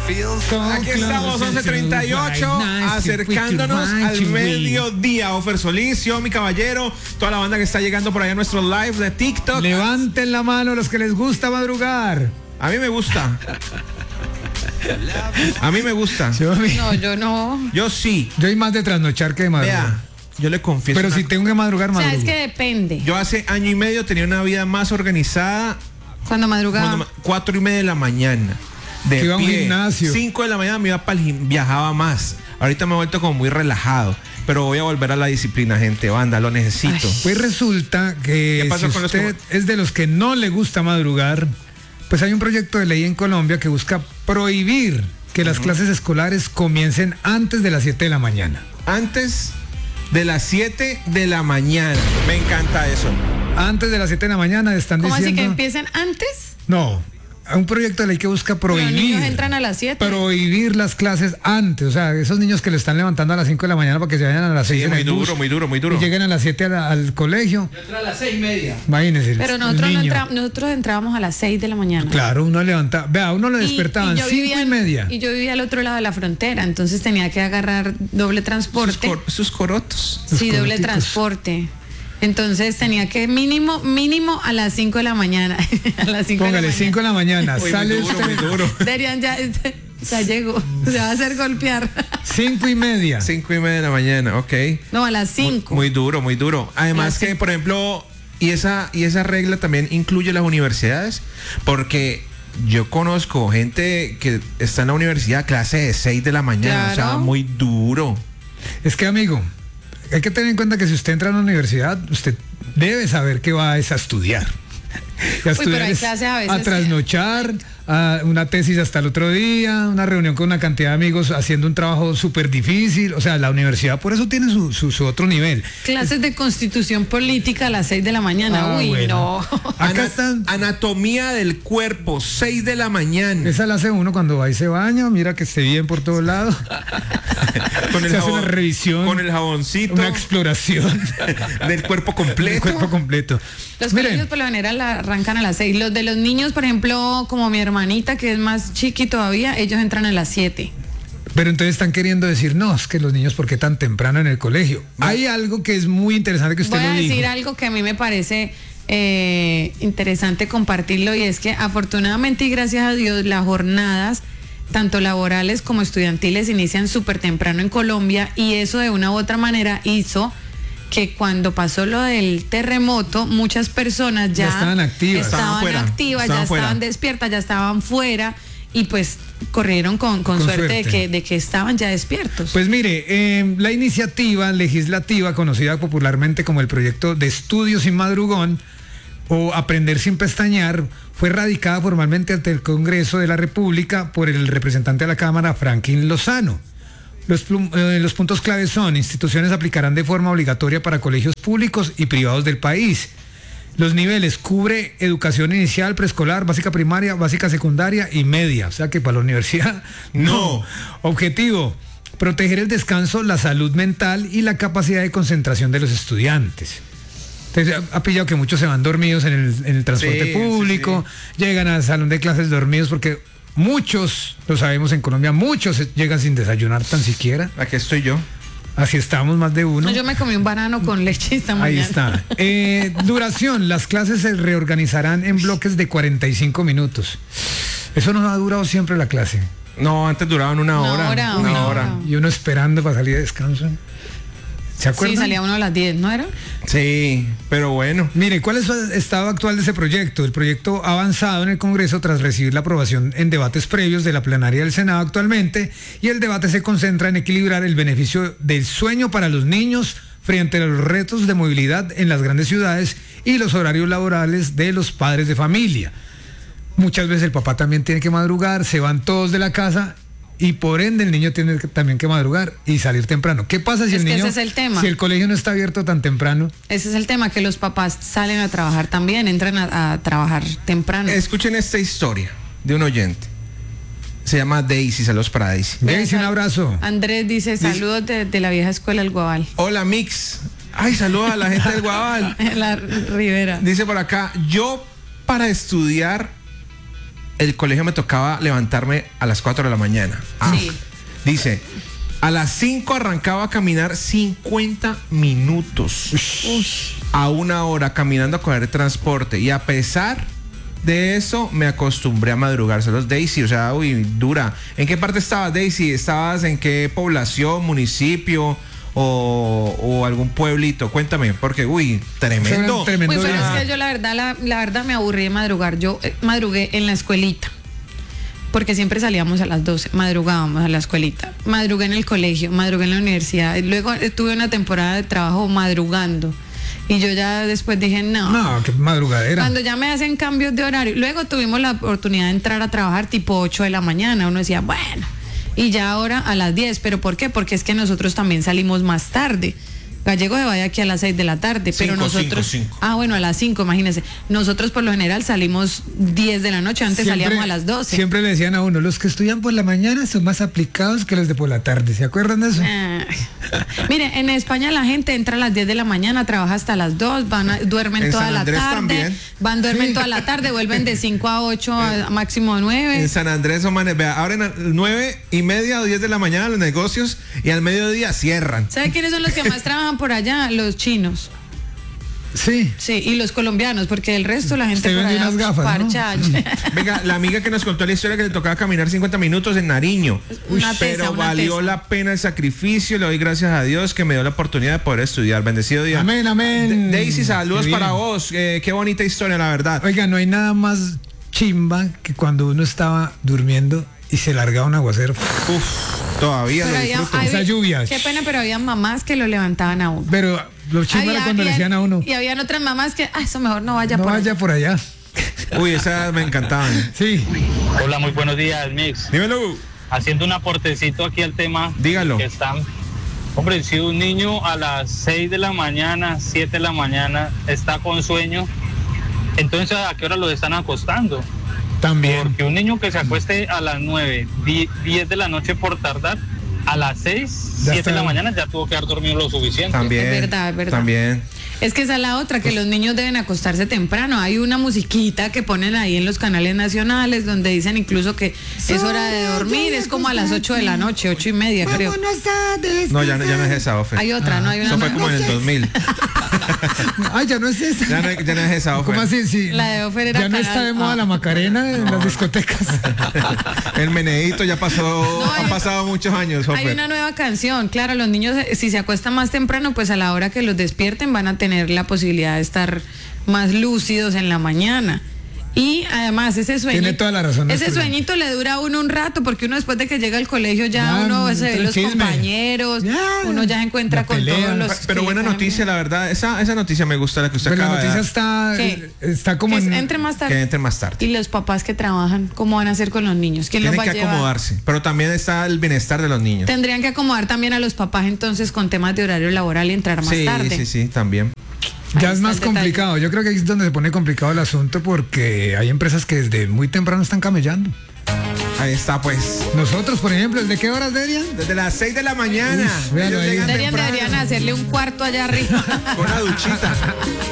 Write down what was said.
Aquí estamos, 11:38, acercándonos al mediodía. Ofer Solís, yo, mi caballero, toda la banda que está llegando por allá a nuestro live de TikTok. Levanten la mano los que les gusta madrugar. A mí me gusta. A mí me gusta. No, yo no. Yo sí. Yo hay más de trasnochar que de madrugar. Vea, yo le confieso. Pero si tengo que madrugar, O sea, madrugo. es que depende. Yo hace año y medio tenía una vida más organizada. Cuando madrugaba. 4:30 de la mañana. De Que iba a un pie. gimnasio. 5 de la mañana me iba para el viajaba más. Ahorita me he vuelto como muy relajado. Pero voy a volver a la disciplina, gente. Banda, lo necesito. Pues resulta que ¿Qué pasó si con los usted es de los que no le gusta madrugar, pues hay un proyecto de ley en Colombia que busca prohibir que las clases escolares comiencen antes de las 7 de la mañana. Antes de las 7 de la mañana. Me encanta eso. Antes de las 7 de la mañana están ¿Cómo diciendo... así que empiecen antes? No, un proyecto de ley que busca Pero los prohibir. niños entran a las 7. Prohibir las clases antes, o sea, esos niños que le están levantando a las 5 de la mañana para que se vayan a las 6 Sí, en muy el duro, bus muy duro, muy duro. y lleguen a las 7 al colegio. Yo entro a las 6:30. Imagínense. Pero el nosotros, no niño. nosotros entrábamos a las 6 de la mañana. Claro, uno levanta, vea, uno lo despertaban yo 5:30. Y yo vivía al otro lado de la frontera, entonces tenía que agarrar doble transporte. Sus corotos. Sí, doble coroticos. transporte. Entonces tenía que mínimo a las 5 de la mañana. A las 5 de la Póngale mañana. 5 de la mañana, Uy, sale muy duro, usted muy duro. Derian ya llegó, se va a hacer golpear. 5:30. 5:30 de la mañana, ok. No, a las 5. Muy duro, muy duro. Además Las que, cinco. por ejemplo, y esa regla también incluye las universidades, porque yo conozco gente que está en la universidad clase de 6 de la mañana, Claro. o sea, muy duro. Es que, amigo, hay que tener en cuenta que si usted entra a una universidad, usted debe saber que va a estudiar. Y a pero hay es clases a veces a trasnochar, a una tesis hasta el otro día, una reunión con una cantidad de amigos haciendo un trabajo súper difícil. O sea, la universidad por eso tiene su otro nivel. Clases de constitución política a las 6 de la mañana. Ah, Uy, bueno. no. Acá están. Anatomía del cuerpo, 6 de la mañana. Esa la hace uno cuando va y se baña, mira que esté bien por todos lados. Con el Se hace jabón- una revisión, con el jaboncito una exploración del cuerpo completo. del cuerpo completo. Los colegios por lo general arrancan a las 6. Los de los niños, por ejemplo, como mi hermanita, que es más chiqui todavía, ellos entran a las 7. Pero entonces están queriendo decir, no, es que los niños, ¿por qué tan temprano en el colegio? Hay algo que es muy interesante que usted Voy a lo decir dijo. algo que a mí me parece interesante compartirlo, y es que afortunadamente y gracias a Dios las jornadas tanto laborales como estudiantiles inician súper temprano en Colombia, y eso de una u otra manera hizo que cuando pasó lo del terremoto muchas personas ya estaban activas. Estaban fuera, activas, estaban ya fuera. estaban despiertas, ya estaban fuera, y pues corrieron con suerte suerte. de que estaban ya despiertos. Pues mire, la iniciativa legislativa conocida popularmente como el proyecto de Estudio sin Madrugón o Aprender sin Pestañear fue radicada formalmente ante el Congreso de la República por el representante de la Cámara, Franklin Lozano. Los puntos claves son: instituciones aplicarán de forma obligatoria para colegios públicos y privados del país. Los niveles: cubre educación inicial, preescolar, básica primaria, básica secundaria y media. O sea que para la universidad no. Objetivo: proteger el descanso, la salud mental y la capacidad de concentración de los estudiantes. Entonces, ha pillado que muchos se van dormidos en el transporte Sí, público, llegan al salón de clases dormidos porque muchos, lo sabemos en Colombia, muchos llegan sin desayunar tan siquiera. Aquí estoy yo. Así estamos, más de uno. No, yo me comí un banano con leche esta Ahí mañana. está. Duración: las clases se reorganizarán en bloques de 45 minutos. Eso no ha durado siempre la clase. No, antes duraban una hora. Una hora. Y uno esperando para salir de descanso. ¿Se acuerdan? Sí, salía uno a las 10, ¿no era? Sí, pero bueno. Mire, ¿cuál es el estado actual de ese proyecto? El proyecto ha avanzado en el Congreso tras recibir la aprobación en debates previos de la plenaria del Senado actualmente, y el debate se concentra en equilibrar el beneficio del sueño para los niños frente a los retos de movilidad en las grandes ciudades y los horarios laborales de los padres de familia. Muchas veces el papá también tiene que madrugar, se van todos de la casa y por ende el niño tiene también que madrugar y salir temprano. ¿Qué pasa si Es el que niño, ese es el tema. si el colegio no está abierto tan temprano? Ese es el tema, que los papás salen a trabajar también, entran a trabajar temprano. Escuchen esta historia de un oyente. Se llama Daisy, saludos para Daisy. Daisy, un abrazo. Andrés dice, saludos de la vieja escuela El Guabal. Hola, Mix. Ay, saludos a la gente del Guabal. La Rivera. Dice por acá, yo para estudiar el colegio me tocaba levantarme a las 4 de la mañana. Sí. Dice, a las 5 arrancaba a caminar 50 minutos. A 1 hora caminando a coger transporte. Y a pesar de eso, me acostumbré a madrugárselos. Daisy, o sea, dura. ¿En qué parte estabas, Daisy? ¿Estabas en qué población, municipio o algún pueblito? Cuéntame, porque, tremendo. Tremendo. Pero es que yo la verdad me aburrí de madrugar. Yo madrugué en la escuelita, porque siempre salíamos a las 12, madrugábamos a la escuelita. Madrugué en el colegio, madrugué en la universidad. Luego tuve una temporada de trabajo madrugando. Y yo ya después dije, no, qué madrugadera. Cuando ya me hacen cambios de horario. Luego tuvimos la oportunidad de entrar a trabajar tipo 8 de la mañana. Uno decía, bueno, y ya ahora a las 10. ¿Pero por qué? Porque es que nosotros también salimos más tarde. Gallego se vaya aquí a las 6 de la tarde, pero nosotros... 5. Ah, bueno, a las 5, imagínense. Nosotros por lo general salimos 10 de la noche, antes salíamos a las 12. Siempre le decían a uno, los que estudian por la mañana son más aplicados que los de por la tarde. ¿Se acuerdan de eso? Mire, en España la gente entra a las 10 de la mañana, trabaja hasta las 2, duermen toda la tarde, duermen toda la tarde, vuelven de 5 a 8, a máximo 9. En San Andrés, abren a 9:30 o 10 de la mañana los negocios y al mediodía cierran. ¿Sabe quiénes son los que más trabajan por allá? Los chinos. Sí. Sí, y los colombianos, porque el resto la gente por allá unas gafas, parcha. Venga, la amiga que nos contó la historia que le tocaba caminar 50 minutos en Nariño. Pero valió la pena el sacrificio. Le doy gracias a Dios que me dio la oportunidad de poder estudiar. Bendecido día. Amén, amén. Daisy, saludos para vos. Qué bonita historia, la verdad. Oiga, no hay nada más chimba que cuando uno estaba durmiendo y se largaba un aguacero. Todavía pero lo disfruto. Esa lluvia. Qué pena, pero había mamás que lo levantaban a uno. Pero lo chimba era cuando le decían a uno. Y habían otras mamás que, eso mejor no vaya por allá. Esas me encantaban. Sí. Hola, muy buenos días, Mix. Dímelo. Haciendo un aportecito aquí al tema. Dígalo. Que están. Hombre, si un niño a las 6 de la mañana, 7 de la mañana está con sueño, entonces ¿a qué hora lo están acostando? También. Porque un niño que se acueste a las 9, 10 de la noche por tardar, a las 6, 7 de la mañana ya tuvo que haber dormido lo suficiente. También. Es verdad. También. Es que esa es la otra, que los niños deben acostarse temprano. Hay una musiquita que ponen ahí en los canales nacionales donde dicen incluso que es hora de dormir, es como a las 8 de la noche, 8:30 creo. No, ya no es esa, Ofe. Hay otra, ¿no? Hay una Eso fue como en el 2000. Ay, ya no es esa. Ya no es esa, Ofe. ¿Cómo así? Sí. La de Ofer era ya no está de moda la Macarena en las discotecas. El meneíto ya pasó, No, han pasado muchos años, Ofe. Hay una nueva canción, claro, los niños si se acuestan más temprano, pues a la hora que los despierten van a tener la posibilidad de estar más lúcidos en la mañana. Y además ese sueño, tiene toda la razón, ese sueñito le dura a uno un rato, porque uno después de que llega al colegio ya uno se ve los compañeros, uno ya se encuentra con todos los... Pero buena noticia, la verdad, esa noticia me gusta, la que usted acaba de dar. La noticia está como que entre más tarde. Que entre más tarde. Y los papás que trabajan, ¿cómo van a hacer con los niños? ¿Quién los va a llevar? Tienen que acomodarse, pero también está el bienestar de los niños. Tendrían que acomodar también a los papás entonces con temas de horario laboral y entrar más tarde. Sí, también. Ya es más complicado. Yo creo que ahí es donde se pone complicado el asunto, porque hay empresas que desde muy temprano están camellando. Ahí está, pues. Nosotros, por ejemplo, ¿desde qué horas deberían? Desde las 6 de la mañana. Deberían Deberían hacerle un cuarto allá arriba. Con una duchita.